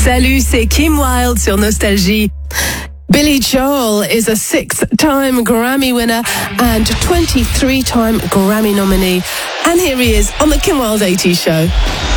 Salut, c'est Kim Wilde sur Nostalgie. Billy Joel is a 6-time Grammy winner and 23-time Grammy nominee. And here he is on the Kim Wilde 80s show.